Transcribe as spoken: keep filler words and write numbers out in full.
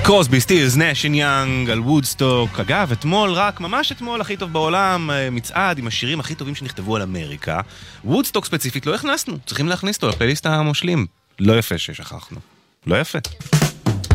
קרוסבי, סטילס, נש אנד יאנג, על וודסטוק. אגב, אתמול, רק ממש אתמול, הכי טוב בעולם, מצעד עם השירים הכי טובים שנכתבו על אמריקה. וודסטוק ספציפית לא הכנסנו, צריכים להכניס אותו לפלייליסט המושלים. לא יפה ששכחנו. לא יפה.